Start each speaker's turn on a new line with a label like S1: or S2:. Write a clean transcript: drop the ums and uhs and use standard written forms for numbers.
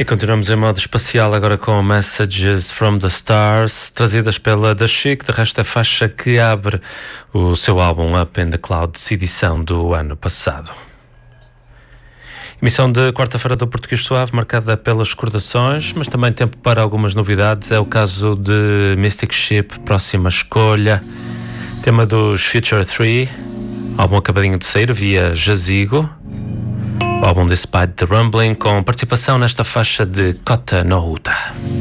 S1: E continuamos em modo espacial agora com Messages from the Stars, trazidas pela The Chic, de resto a faixa que abre o seu álbum Up in the Clouds, edição do ano passado. Emissão de quarta-feira do Português Suave, marcada pelas recordações, mas também tempo para algumas novidades. É o caso de Mystic Ship, próxima escolha. Tema dos Future 3, álbum acabadinho de sair via Jazigo. O álbum Despite the Rumbling, com participação nesta faixa de Kota no Uta.